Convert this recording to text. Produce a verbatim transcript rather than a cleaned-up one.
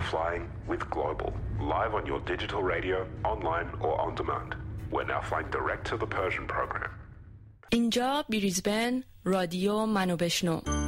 flying with Global, live on your digital radio, online or on demand. We're now flying direct to the Persian program. اینجا بریزبن، رادیو منو بشنو.